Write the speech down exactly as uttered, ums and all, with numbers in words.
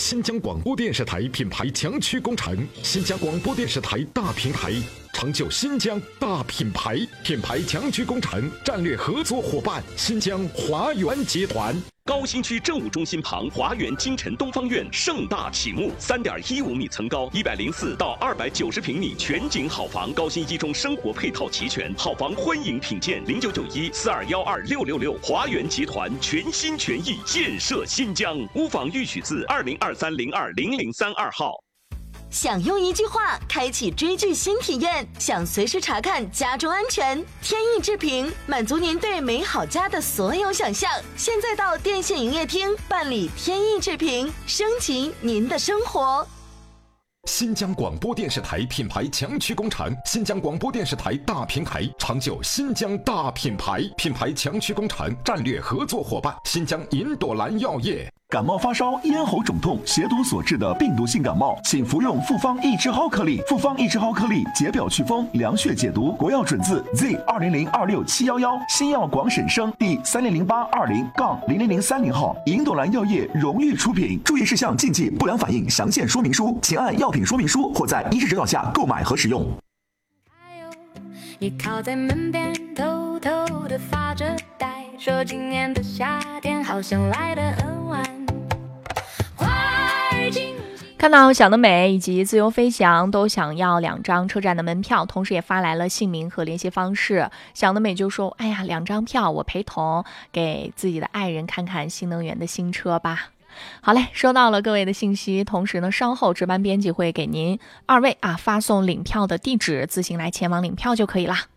新疆广播电视台品牌强驱工程，新疆广播电视台大平台，成就新疆大品牌。品牌强驱工程战略合作伙伴：新疆华源集团。 高新区政务中心旁华源金晨东方院盛大启幕，三点一五米层高，一百零四到二百九十平米全景好房，高新一中生活配套齐全，好房欢迎品鉴。零九九一四二幺二六六六，华源集团全心全意建设新疆。屋房预取自二零二三零二零零三二号。 想用一句话开启追剧新体验，想随时查看家中安全，天意制评满足您对美好家的所有想象。现在到电信营业厅办理天意制评，升级您的生活。 新疆广播电视台品牌强驱工程，新疆广播电视台大平台，成就新疆大品牌。品牌强驱工程战略合作伙伴：新疆银朵兰药业。 感冒发烧、咽喉肿痛、血毒所致的病毒性感冒，请服用复方益智蒿颗粒。复方益智蒿颗粒解表祛风、凉血解毒，国药准字 Z 二零零二六七幺幺，新药广审生第三零零八二零杠零零零三零号，银朵兰药业荣誉出品。注意事项、禁忌、不良反应详见说明书，请按药品说明书或在医师指导下购买和使用。 你靠在门边，偷偷地发着呆，说今年的夏天好像来得很晚。 看到小的美以及自由飞翔都想要两张车站的门票，同时也发来了姓名和联系方式。小的美就说：哎呀，两张票我陪同，给自己的爱人看看新能源的新车吧。好嘞，收到了各位的信息，同时呢，稍后值班编辑会给您二位啊发送领票的地址，自行来前往领票就可以啦。